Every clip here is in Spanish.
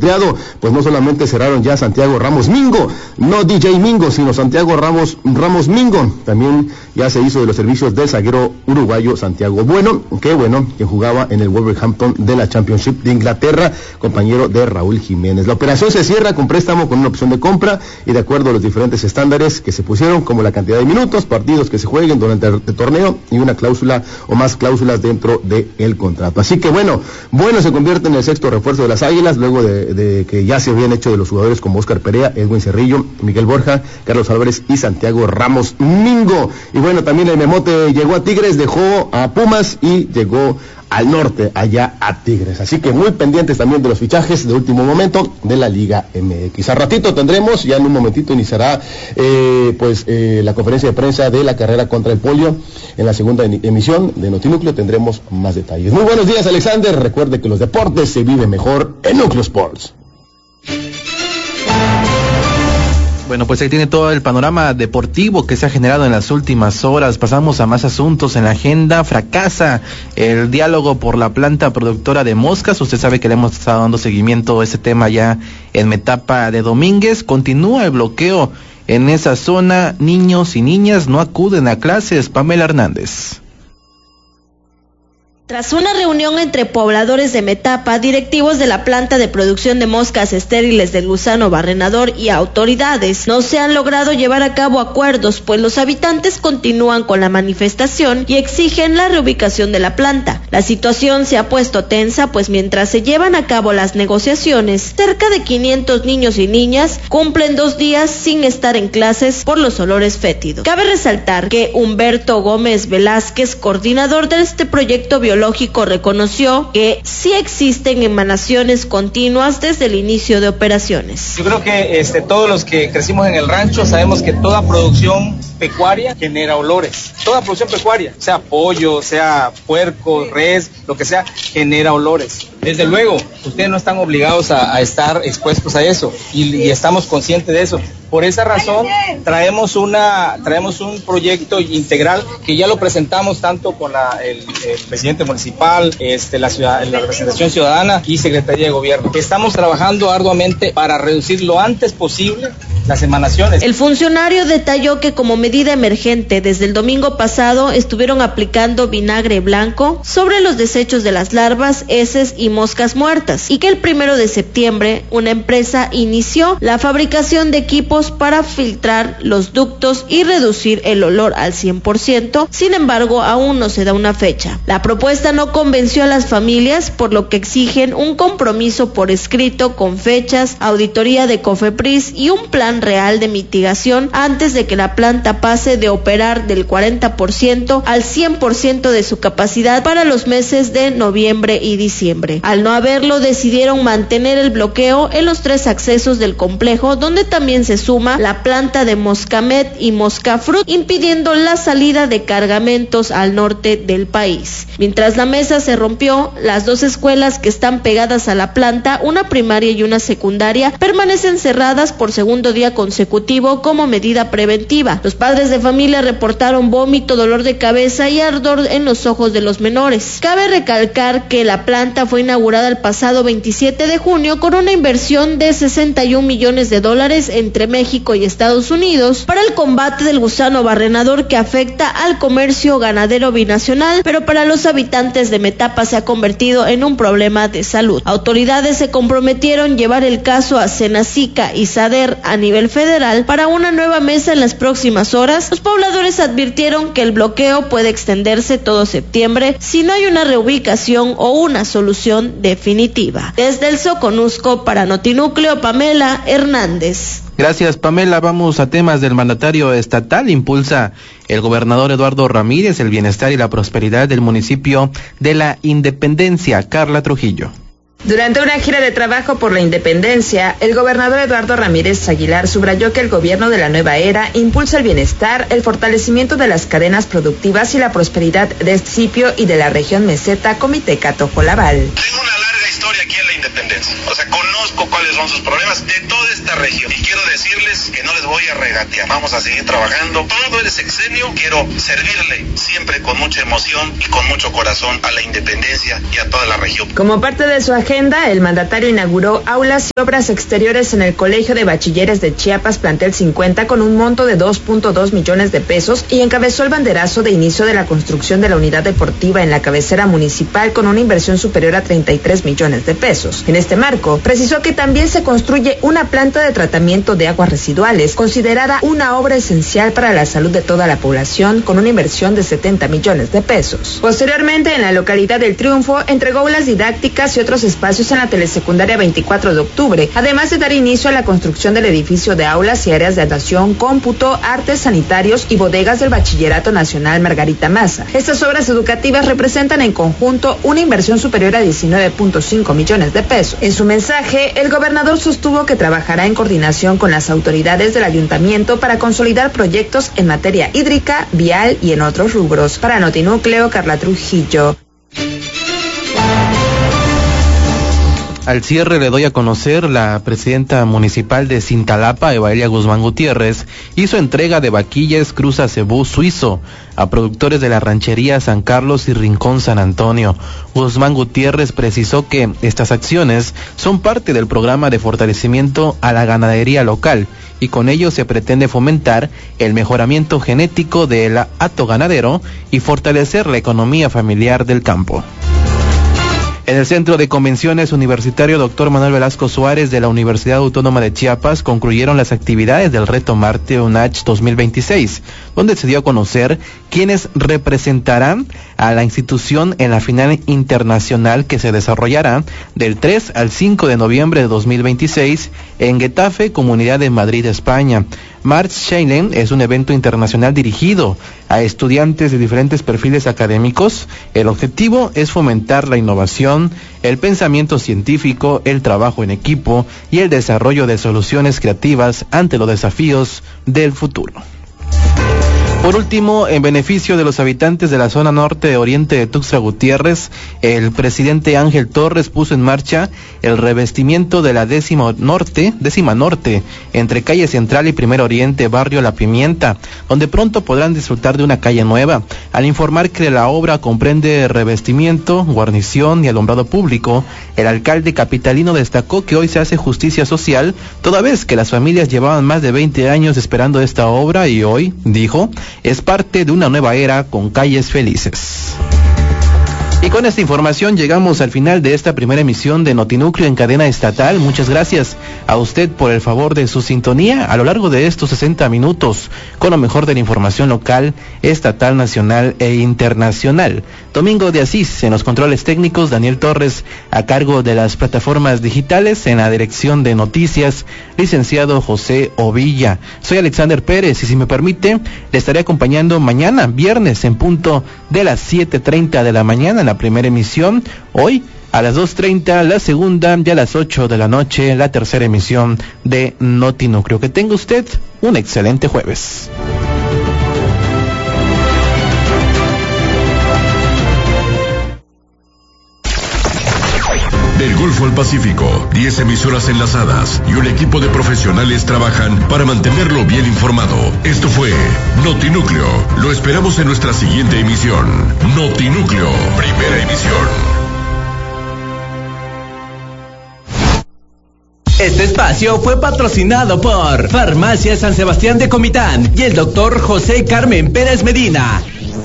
pues no solamente cerraron ya Santiago Ramos Mingo, no DJ Mingo, sino Santiago Ramos Mingo, también ya se hizo de los servicios del zaguero uruguayo Santiago Bueno, que jugaba en el Wolverhampton de la Championship de Inglaterra, compañero de Raúl Jiménez. La operación se cierra con préstamo con una opción de compra y de acuerdo a los diferentes estándares que se pusieron, como la cantidad de minutos, partidos que se jueguen durante el torneo y una cláusula o más cláusulas dentro del contrato. Así que bueno se convierte en el sexto refuerzo de las Águilas, luego de que ya se habían hecho de los jugadores como Oscar Perea, Edwin Cerrillo, Miguel Borja, Carlos Álvarez y Santiago Ramos Mingo. Y bueno, también el Memote llegó a Tigres, dejó a Pumas y llegó al norte, allá a Tigres. Así que muy pendientes también de los fichajes de último momento de la Liga MX. A ratito tendremos, ya en un momentito iniciará la conferencia de prensa de la carrera contra el polio. En la segunda emisión de Notinúcleo tendremos más detalles. Muy buenos días, Alexander. Recuerde que los deportes se viven mejor en Núcleo Sports. Bueno, pues ahí tiene todo el panorama deportivo que se ha generado en las últimas horas. Pasamos a más asuntos en la agenda. Fracasa el diálogo por la planta productora de moscas. Usted sabe que le hemos estado dando seguimiento a ese tema ya en Metapa de Domínguez. Continúa el bloqueo en esa zona. Niños y niñas no acuden a clases. Pamela Hernández. Tras una reunión entre pobladores de Metapa, directivos de la planta de producción de moscas estériles del gusano barrenador y autoridades, no se han logrado llevar a cabo acuerdos, pues los habitantes continúan con la manifestación y exigen la reubicación de la planta. La situación se ha puesto tensa, pues mientras se llevan a cabo las negociaciones, cerca de 500 niños y niñas cumplen 2 días sin estar en clases por los olores fétidos. Cabe resaltar que Humberto Gómez Velázquez, coordinador de este proyecto biológico, reconoció que sí existen emanaciones continuas desde el inicio de operaciones. Yo creo que todos los que crecimos en el rancho sabemos que toda producción pecuaria genera olores. Toda producción pecuaria, sea pollo, sea puerco, res, lo que sea, genera olores. Desde luego, ustedes no están obligados a estar expuestos a eso y estamos conscientes de eso. Por esa razón traemos un proyecto integral que ya lo presentamos tanto con el presidente municipal, la representación ciudadana y Secretaría de Gobierno. Estamos trabajando arduamente para reducir lo antes posible las emanaciones. El funcionario detalló que como medida emergente desde el domingo pasado estuvieron aplicando vinagre blanco sobre los desechos de las larvas, heces y moscas muertas, y que el 1 de septiembre una empresa inició la fabricación de equipos para filtrar los ductos y reducir el olor al 100%, sin embargo aún no se da una fecha. La propuesta no convenció a las familias, por lo que exigen un compromiso por escrito con fechas, auditoría de COFEPRIS y un plan real de mitigación antes de que la planta pase de operar del 40% al 100% de su capacidad para los meses de noviembre y diciembre. Al no haberlo, decidieron mantener el bloqueo en los 3 accesos del complejo, donde también se suma la planta de Moscamet y Moscafrut, impidiendo la salida de cargamentos al norte del país. Mientras la mesa se rompió, las 2 escuelas que están pegadas a la planta, una primaria y una secundaria, permanecen cerradas por segundo día consecutivo como medida preventiva. Los padres de familia reportaron vómito, dolor de cabeza y ardor en los ojos de los menores. Cabe recalcar que la planta fue inaugurada el pasado 27 de junio con una inversión de $61 millones entre México y Estados Unidos para el combate del gusano barrenador que afecta al comercio ganadero binacional, pero para los habitantes de Metapa se ha convertido en un problema de salud. Autoridades se comprometieron llevar el caso a Senacica y SADER a nivel federal para una nueva mesa en las próximas horas. Los pobladores advirtieron que el bloqueo puede extenderse todo septiembre si no hay una reubicación o una solución definitiva. Desde el Soconusco para Notinúcleo, Pamela Hernández. Gracias, Pamela. Vamos a temas del mandatario estatal. Impulsa el gobernador Eduardo Ramírez el bienestar y la prosperidad del municipio de La Independencia. Carla Trujillo. Durante una gira de trabajo por la Independencia, el gobernador Eduardo Ramírez Aguilar subrayó que el gobierno de la nueva era impulsa el bienestar, el fortalecimiento de las cadenas productivas y la prosperidad de este municipio y de la región meseta Comiteca-Tojolabal. Tengo una larga historia aquí en la Independencia, conozco cuáles son sus problemas de toda esta región y quiero decir decirles que no les voy a regatear. Vamos a seguir trabajando todo el sexenio. Quiero servirle siempre con mucha emoción y con mucho corazón a la independencia y a toda la región. Como parte de su agenda, el mandatario inauguró aulas y obras exteriores en el Colegio de Bachilleres de Chiapas, plantel 50, con un monto de 2.2 millones de pesos y encabezó el banderazo de inicio de la construcción de la unidad deportiva en la cabecera municipal con una inversión superior a 33 millones de pesos. En este marco, precisó que también se construye una planta de tratamiento de aguas residuales, considerada una obra esencial para la salud de toda la población, con una inversión de 70 millones de pesos. Posteriormente, en la localidad del Triunfo, entregó aulas didácticas y otros espacios en la telesecundaria 24 de octubre, además de dar inicio a la construcción del edificio de aulas y áreas de natación, cómputo, artes sanitarios y bodegas del Bachillerato Nacional Margarita Maza. Estas obras educativas representan en conjunto una inversión superior a 19.5 millones de pesos. En su mensaje, el gobernador sostuvo que trabajará en coordinación con las autoridades del ayuntamiento para consolidar proyectos en materia hídrica, vial y en otros rubros. Para Notinúcleo, Carla Trujillo. Al cierre le doy a conocer, la presidenta municipal de Cintalapa, Evaelia Guzmán Gutiérrez, hizo entrega de vaquillas Cruza Cebú Suizo a productores de la ranchería San Carlos y Rincón San Antonio. Guzmán Gutiérrez precisó que estas acciones son parte del programa de fortalecimiento a la ganadería local y con ello se pretende fomentar el mejoramiento genético del hato ganadero y fortalecer la economía familiar del campo. En el Centro de Convenciones Universitario Dr. Manuel Velasco Suárez de la Universidad Autónoma de Chiapas concluyeron las actividades del Reto Marte UNACH 2026, donde se dio a conocer quiénes representarán a la institución en la final internacional que se desarrollará del 3 al 5 de noviembre de 2026 en Getafe, Comunidad de Madrid, España. March Shailen es un evento internacional dirigido a estudiantes de diferentes perfiles académicos. El objetivo es fomentar la innovación, el pensamiento científico, el trabajo en equipo y el desarrollo de soluciones creativas ante los desafíos del futuro. Por último, en beneficio de los habitantes de la zona norte oriente de Tuxtla Gutiérrez, el presidente Ángel Torres puso en marcha el revestimiento de la décima norte entre calle Central y Primer Oriente, barrio La Pimienta, donde pronto podrán disfrutar de una calle nueva. Al informar que la obra comprende revestimiento, guarnición y alumbrado público, el alcalde capitalino destacó que hoy se hace justicia social, toda vez que las familias llevaban más de 20 años esperando esta obra y hoy, dijo, es parte de una nueva era con calles felices. Y con esta información llegamos al final de esta primera emisión de Notinúcleo en cadena estatal. Muchas gracias a usted por el favor de su sintonía a lo largo de estos 60 minutos con lo mejor de la información local, estatal, nacional e internacional. Domingo de Asís en los controles técnicos, Daniel Torres a cargo de las plataformas digitales, en la dirección de noticias, licenciado José Ovilla. Soy Alexander Pérez y si me permite, le estaré acompañando mañana, viernes, en punto de las 7:30 de la mañana en la primera emisión. Hoy a las 2:30 la segunda y a las 8 de la noche la tercera emisión de Notinúcleo. Que tenga usted un excelente jueves. Del Golfo al Pacífico, 10 emisoras enlazadas y un equipo de profesionales trabajan para mantenerlo bien informado. Esto fue Notinúcleo. Lo esperamos en nuestra siguiente emisión. Notinúcleo, primera emisión. Este espacio fue patrocinado por Farmacia San Sebastián de Comitán y el doctor José Carmen Pérez Medina.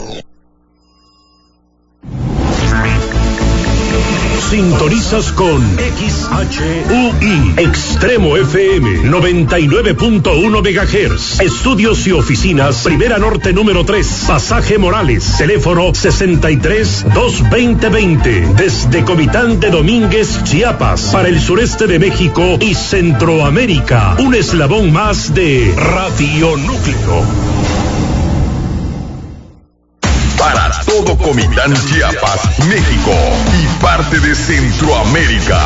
Sintonizas con XHUI Extremo FM 99.1 MHz. Estudios y oficinas Primera Norte número 3, Pasaje Morales. Teléfono 63-220-20. Desde Comitán de Domínguez, Chiapas, para el sureste de México y Centroamérica. Un eslabón más de Radio Núcleo. Para todo Comitán, Chiapas, México y parte de Centroamérica.